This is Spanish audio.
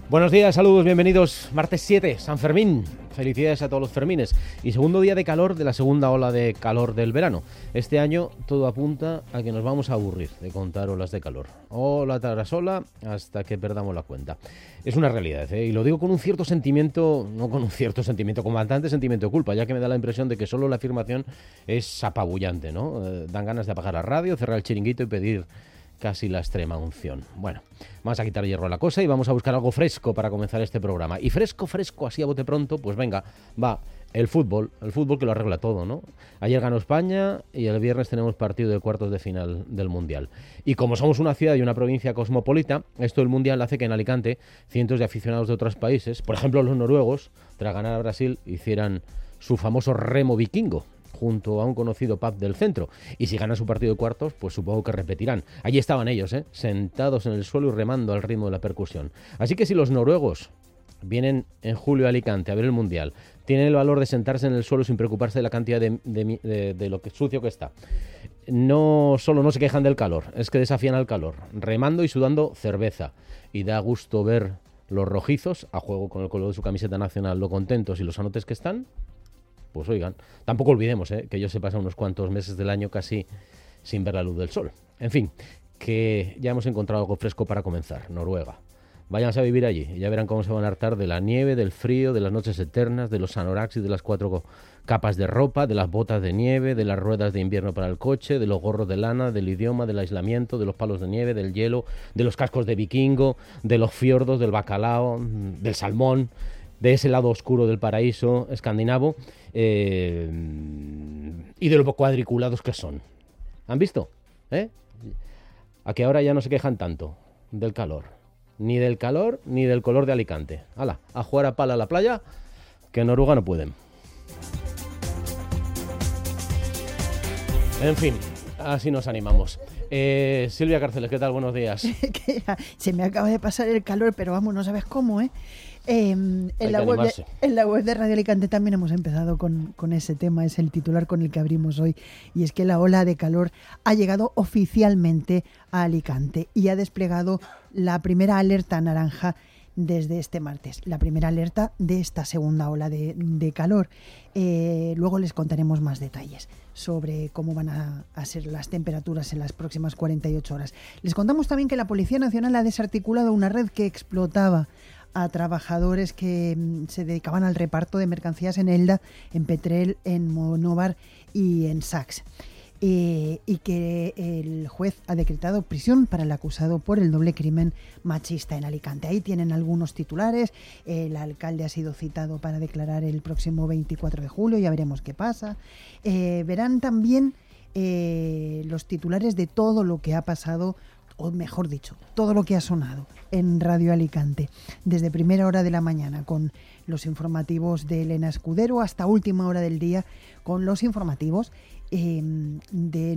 Buenos días, saludos, bienvenidos. Martes 7, San Fermín. Felicidades a todos los fermines. Y segundo día de calor de la segunda ola de calor del verano. Este año todo apunta a que nos vamos a aburrir de contar olas de calor. Ola tras ola hasta que perdamos la cuenta. Es una realidad, ¿eh? Y lo digo con un cierto sentimiento, no con un cierto sentimiento, con bastante sentimiento de culpa, ya que me da la impresión de que solo la afirmación es apabullante, ¿no? Dan ganas de apagar la radio, cerrar el chiringuito y pedir casi la extrema unción. Bueno, vamos a quitar hierro a la cosa y vamos a buscar algo fresco para comenzar este programa. Y fresco, así a bote pronto, pues venga, va, el fútbol que lo arregla todo, ¿no? Ayer ganó España y el viernes tenemos partido de cuartos de final del Mundial. Y como somos una ciudad y una provincia cosmopolita, esto del Mundial hace que en Alicante cientos de aficionados de otros países, por ejemplo los noruegos, tras ganar a Brasil, hicieran su famoso remo vikingo junto a un conocido pub del centro. Y si ganan su partido de cuartos, pues supongo que repetirán. Allí estaban ellos, sentados en el suelo y remando al ritmo de la percusión. Así que si los noruegos vienen en julio a Alicante a ver el Mundial, tienen el valor de sentarse en el suelo sin preocuparse de la cantidad de lo que sucio que está. No solo no se quejan del calor, es que desafían al calor, remando y sudando cerveza. Y da gusto ver los rojizos, a juego con el color de su camiseta nacional, lo contentos y los anotes que están. Pues oigan, tampoco olvidemos que ellos se pasan unos cuantos meses del año casi sin ver la luz del sol. En fin, que ya hemos encontrado algo fresco para comenzar, Noruega. Váyanse a vivir allí y ya verán cómo se van a hartar de la nieve, del frío, de las noches eternas, de los anoraks y de las 4 capas de ropa, de las botas de nieve, de las ruedas de invierno para el coche, de los gorros de lana, del idioma, del aislamiento, de los palos de nieve, del hielo, de los cascos de vikingo, de los fiordos, del bacalao, del salmón, de ese lado oscuro del paraíso escandinavo y de lo cuadriculados que son. ¿Han visto? A que ahora ya no se quejan tanto del calor. Ni del calor ni del color de Alicante. ¡Hala! A jugar a pala a la playa, que en Noruega no pueden. En fin, así nos animamos. Silvia Cárceles, ¿qué tal? Buenos días. Se me acaba de pasar el calor, pero vamos, no sabes cómo, en la web de Radio Alicante también hemos empezado con ese tema, es el titular con el que abrimos hoy, y es que la ola de calor ha llegado oficialmente a Alicante y ha desplegado la primera alerta naranja desde este martes, la primera alerta de esta segunda ola de calor. Luego les contaremos más detalles sobre cómo van a ser las temperaturas en las próximas 48 horas. Les contamos también que la Policía Nacional ha desarticulado una red que explotaba a trabajadores que se dedicaban al reparto de mercancías en Elda, en Petrel, en Monóvar y en Saks. Y que el juez ha decretado prisión para el acusado por el doble crimen machista en Alicante. Ahí tienen algunos titulares. El alcalde ha sido citado para declarar el próximo 24 de julio, ya veremos qué pasa. Verán también los titulares de todo lo que ha pasado, o mejor dicho, todo lo que ha sonado en Radio Alicante, desde primera hora de la mañana con los informativos de Elena Escudero hasta última hora del día con los informativos de